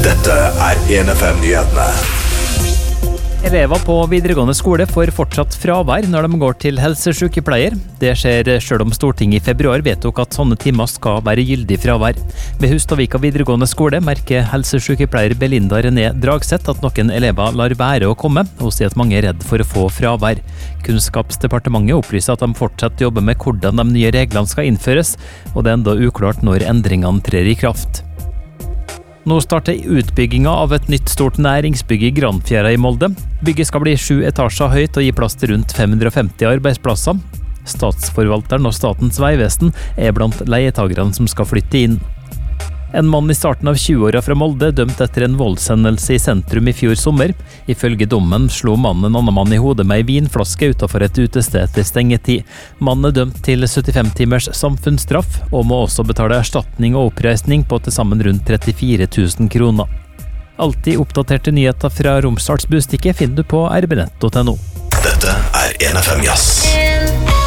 Dette 1FM-nyhetene. Elever på videregående skole får fortsatt fravær når de går til helsesykepleier. Det skjer selv om Stortinget i februar vedtok at sånne timer skal være gyldig fravær. Ved Hustadvika videregående skole merker helsesykepleier Belinda René Dragseth at noen elever lar være å komme, og sier at mange er redd for å få fravær. Kunnskapsdepartementet opplyser at de fortsatt jobber med hvordan de nye reglene skal innføres, og det er enda uklart når endringene trer i kraft. Nå starter utbygginga av et nytt stort næringsbygg i Granfjæra i Molde. Bygget skal bli 7 etasjer høyt og gi plass til rundt 550 arbeidsplasser. Statsforvalteren og Statens vegvesen er blant leietagerne som skal flytte inn. En mann i starten av 20-åra fra Molde dømt etter en voldshendelse i sentrum i fjor sommer. Ifølge dommen slo mannen en annen mann i hodet med ei vinflaske utenfor et utested etter stengetid. Mannen er dømt til 75 timers samfunnsstraff, og må også betale erstatning og oppreisning på til sammen rundt 34 000 kroner. Alltid oppdaterte nyheter fra Romsdals Bustikke finner du på rbnett.no. Dette 1FM Jazz.